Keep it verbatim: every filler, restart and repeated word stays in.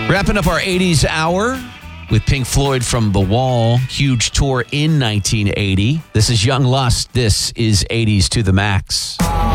Wrapping up our eighties hour with Pink Floyd from The Wall. Huge tour in nineteen eighty. This is Young Lust. This is eighties to the Max.